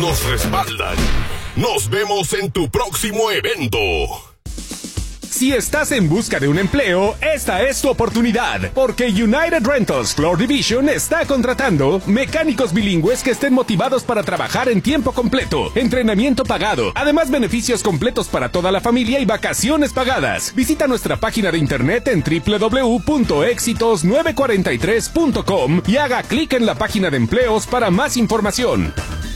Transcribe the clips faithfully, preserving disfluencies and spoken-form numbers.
nos respaldan. Nos vemos en tu próximo evento. Si estás en busca de un empleo, esta es tu oportunidad, porque United Rentals Floor Division está contratando mecánicos bilingües que estén motivados para trabajar en tiempo completo, entrenamiento pagado, además beneficios completos para toda la familia y vacaciones pagadas. Visita nuestra página de internet en doble u doble u doble u punto éxitos nueve cuarenta y tres punto com y haga clic en la página de empleos para más información.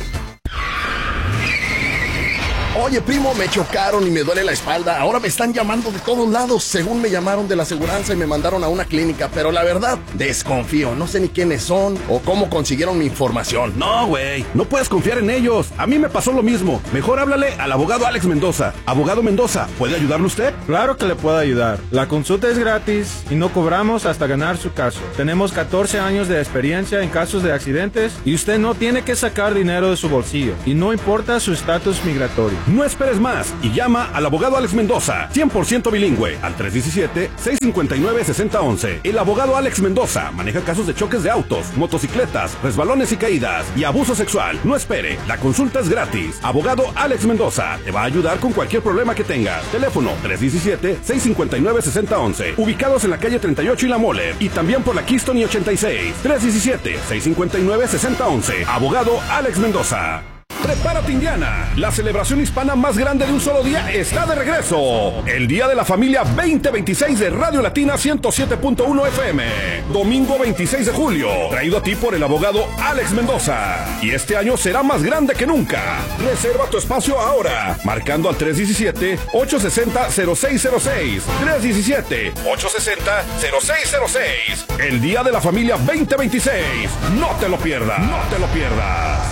Oye, primo, me chocaron y me duele la espalda. Ahora me están llamando de todos lados. Según me llamaron de la aseguranza y me mandaron a una clínica. Pero la verdad, desconfío. No sé ni quiénes son o cómo consiguieron mi información. No, güey. No puedes confiar en ellos. A mí me pasó lo mismo. Mejor háblale al abogado Alex Mendoza. Abogado Mendoza, ¿puede ayudarle usted? Claro que le puedo ayudar. La consulta es gratis y no cobramos hasta ganar su caso. Tenemos catorce años de experiencia en casos de accidentes y usted no tiene que sacar dinero de su bolsillo. Y no importa su estatus migratorio. No esperes más y llama al abogado Alex Mendoza, cien por ciento bilingüe, al tres uno siete, seis cinco nueve, seis cero uno uno. El abogado Alex Mendoza maneja casos de choques de autos, motocicletas, resbalones y caídas y abuso sexual. No espere, la consulta es gratis. Abogado Alex Mendoza te va a ayudar con cualquier problema que tengas. Teléfono tres uno siete, seis cinco nueve, seis cero uno uno. Ubicados en la calle treinta y ocho y La Mole y también por la Keystone y ochenta y seis. tres uno siete, seis cinco nueve, seis cero uno uno. Abogado Alex Mendoza. Prepárate, Indiana. La celebración hispana más grande de un solo día está de regreso. El Día de la Familia veinte veintiséis de Radio Latina ciento siete punto uno F M. Domingo veintiséis de julio. Traído a ti por el abogado Alex Mendoza. Y este año será más grande que nunca. Reserva tu espacio ahora. Marcando al tres uno siete, ocho seis cero, cero seis cero seis. tres uno siete, ocho seis cero, cero seis cero seis. El Día de la Familia veinte veintiséis. No te lo pierdas. No te lo pierdas.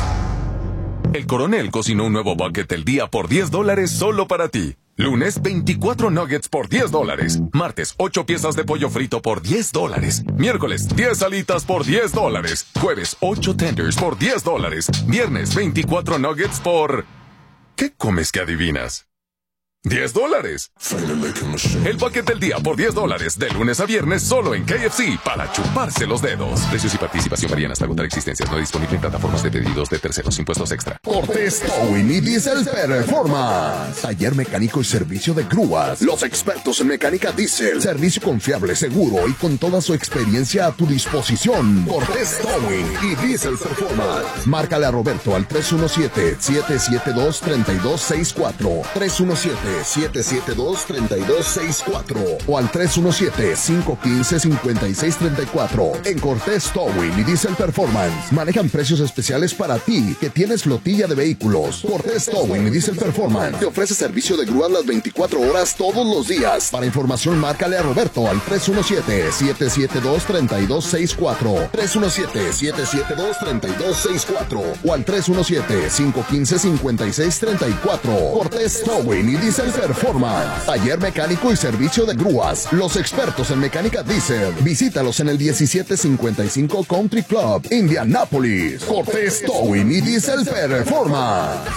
El Coronel cocinó un nuevo bucket del día por diez dólares solo para ti. Lunes, veinticuatro nuggets por diez dólares. Martes, ocho piezas de pollo frito por diez dólares. Miércoles, diez alitas por diez dólares. Jueves, ocho tenders por diez dólares. Viernes, veinticuatro nuggets por... ¿Qué comes que adivinas? diez dólares. El bucket del día por diez dólares, de lunes a viernes, solo en K F C, para chuparse los dedos. Precios y participación varían hasta agotar existencias. No disponible en plataformas de pedidos de terceros. Impuestos extra. Cortés Towing y Diesel Performance. Taller mecánico y servicio de grúas. Los expertos en mecánica diésel. Servicio confiable, seguro y con toda su experiencia a tu disposición. Cortés Towing y Diesel Performance. Márcale a Roberto al tres uno siete, siete siete dos, tres dos seis cuatro. tres uno siete, siete siete dos, tres dos seis cuatro o al tres uno siete, cinco uno cinco, cinco seis tres cuatro. En Cortés Towing y Diesel Performance manejan precios especiales para ti que tienes flotilla de vehículos. Cortés Towing y Diesel Performance te ofrece servicio de grúas las veinticuatro horas todos los días. Para información, márcale a Roberto al tres uno siete, siete siete dos, tres dos seis cuatro, tres uno siete, siete siete dos, tres dos seis cuatro o al tres uno siete, cinco uno cinco, cinco seis tres cuatro. Cortés Towing y Diesel Performance, taller mecánico y servicio de grúas. Los expertos en mecánica diésel. Visítalos en el diecisiete cincuenta y cinco Country Club, Indianápolis. Cortés Towing y Diesel Performance.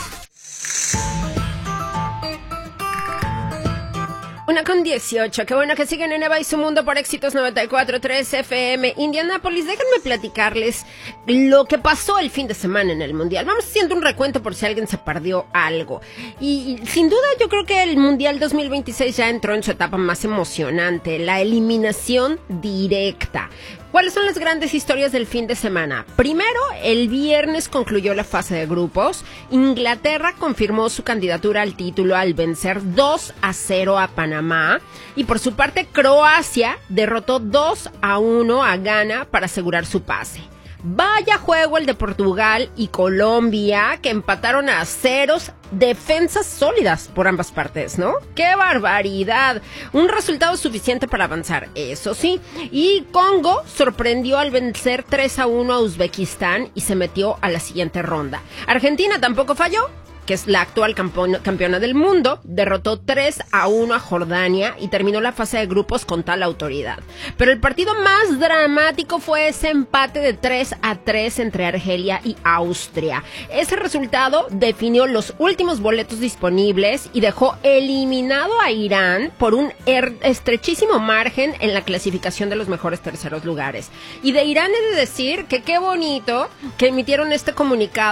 Una con dieciocho, qué bueno que siguen en Eva y su Mundo por Éxitos noventa y cuatro punto tres F M. Indianápolis, déjenme platicarles lo que pasó el fin de semana en el Mundial. Vamos haciendo un recuento por si alguien se perdió algo. Y, y sin duda yo creo que el Mundial dos mil veintiséis ya entró en su etapa más emocionante, la eliminación directa. ¿Cuáles son las grandes historias del fin de semana? Primero, el viernes concluyó la fase de grupos. Inglaterra confirmó su candidatura al título al vencer dos a cero a Panamá. Y por su parte, Croacia derrotó dos a uno a Ghana para asegurar su pase. Vaya juego el de Portugal y Colombia, que empataron a ceros, defensas sólidas por ambas partes, ¿no? ¡Qué barbaridad! Un resultado suficiente para avanzar, eso sí. Y Congo sorprendió al vencer tres a uno a Uzbekistán y se metió a la siguiente ronda. Argentina tampoco falló, que es la actual campo- campeona del mundo, derrotó tres a uno a Jordania y terminó la fase de grupos con tal autoridad. Pero el partido más dramático fue ese empate de tres a tres entre Argelia y Austria. Ese resultado definió los últimos boletos disponibles y dejó eliminado a Irán por un er- estrechísimo margen en la clasificación de los mejores terceros lugares. Y de Irán he de decir que qué bonito que emitieron este comunicado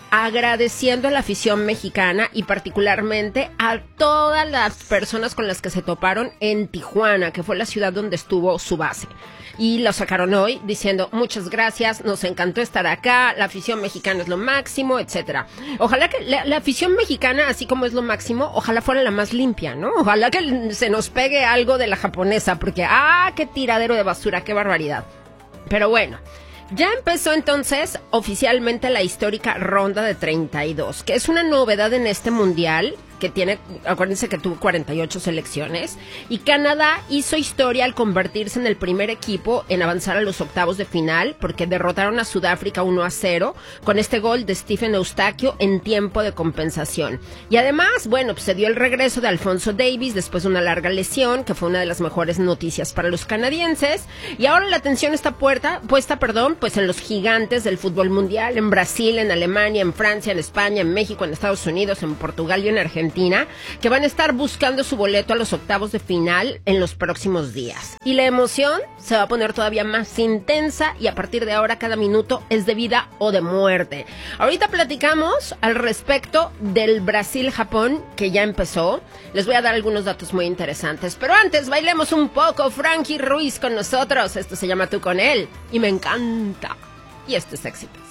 agradeciendo a la afición mexicana y particularmente a todas las personas con las que se toparon en Tijuana, que fue la ciudad donde estuvo su base. Y lo sacaron hoy diciendo muchas gracias, nos encantó estar acá, la afición mexicana es lo máximo, etcétera. Ojalá que la, la afición mexicana, así como es lo máximo, ojalá fuera la más limpia, ¿no? Ojalá que se nos pegue algo de la japonesa, porque ¡ah, qué tiradero de basura, qué barbaridad! Pero bueno, ya empezó entonces oficialmente la histórica ronda de treinta y dos, que es una novedad en este mundial que tiene, acuérdense que tuvo cuarenta y ocho selecciones, y Canadá hizo historia al convertirse en el primer equipo en avanzar a los octavos de final, porque derrotaron a Sudáfrica uno a cero, con este gol de Stephen Eustaquio en tiempo de compensación. Y además, bueno, pues se dio el regreso de Alfonso Davies después de una larga lesión, que fue una de las mejores noticias para los canadienses, y ahora la atención está puerta, puesta, perdón, pues en los gigantes del fútbol mundial, en Brasil, en Alemania, en Francia, en España, en México, en Estados Unidos, en Portugal y en Argentina, que van a estar buscando su boleto a los octavos de final en los próximos días. Y la emoción se va a poner todavía más intensa y a partir de ahora cada minuto es de vida o de muerte. Ahorita platicamos al respecto del Brasil-Japón que ya empezó. Les voy a dar algunos datos muy interesantes, pero antes bailemos un poco. Frankie Ruiz con nosotros. Esto se llama Tú con él y me encanta. Y esto es Éxitos.